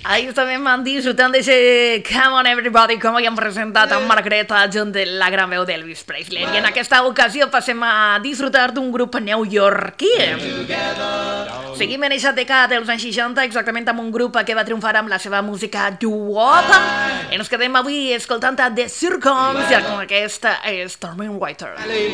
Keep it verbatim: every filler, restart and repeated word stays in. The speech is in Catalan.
Ahí estàvem disfrutant d'aquest Come on Everybody, com havíem presentat amb Margareta junt de la gran veu d'Elvis Presley. I en aquesta ocasió passem a disfrutar d'un grup neoyorquí. Seguim en aquesta dècada dels anys seixanta, exactament amb un grup que va triomfar amb la seva música doo-wop. I ens quedem avui escoltant The Circons i amb aquesta Stormy Water.